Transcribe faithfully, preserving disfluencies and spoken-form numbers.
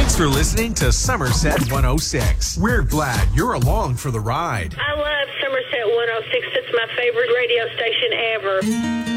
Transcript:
Thanks for listening to Somerset one oh six. We're glad you're along for the ride. I love Somerset one oh six. It's my favorite radio station ever.